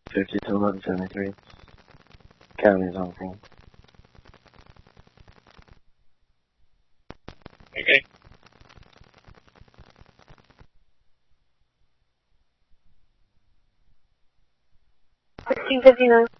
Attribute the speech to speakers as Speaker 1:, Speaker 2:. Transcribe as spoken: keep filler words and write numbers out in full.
Speaker 1: fifty to eleven seventy-three. County is on scene.
Speaker 2: Okay.
Speaker 3: sixteen fifty-nine.